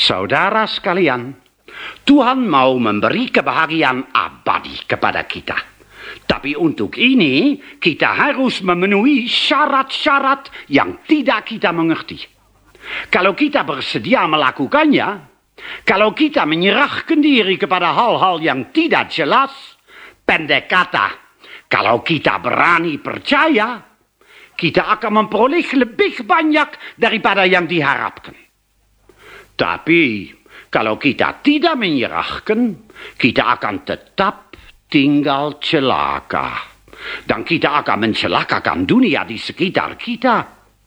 Saudara sekalian, Tuhan mau memberi kebahagiaan abadi kepada kita. Tapi untuk ini, kita harus memenuhi syarat-syarat yang tidak kita mengerti. Kalau kita bersedia melakukannya, kalau kita menyerahkan diri kepada hal-hal yang tidak jelas, pendek kata, kalau kita berani percaya, kita akan memperoleh lebih banyak daripada yang diharapkan. Tapi kalau kita tidak menyerahkan, kita akan tetap tinggal celaka. Dan kita akan mencelakakan dunia di sekitar kita.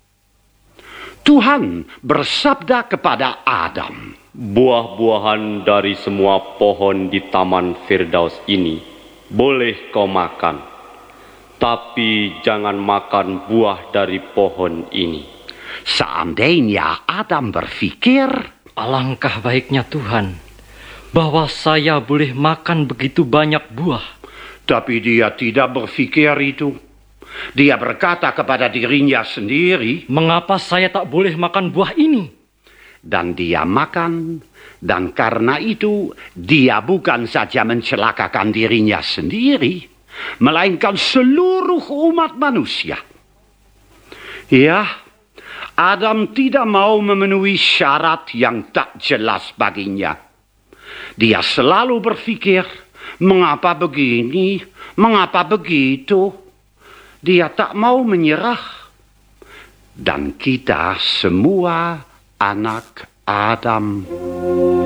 Tuhan bersabda kepada Adam, "Buah-buahan dari semua pohon di Taman Firdaus ini boleh kau makan, tapi jangan makan buah dari pohon ini." Seandainya Adam berpikir, alangkah baiknya Tuhan, bahwa saya boleh makan begitu banyak buah. tapi dia tidak berpikir itu. Dia berkata kepada dirinya sendiri, Mengapa saya tak boleh makan buah ini? dan dia makan, dan karena itu dia bukan saja mencelakakan dirinya sendiri, melainkan seluruh umat manusia. Ya, Adam tidak mau memenuhi syarat yang tak jelas baginya. Dia selalu berpikir, mengapa begini, mengapa begitu? Dia tak mau menyerah. Dan kita semua anak Adam.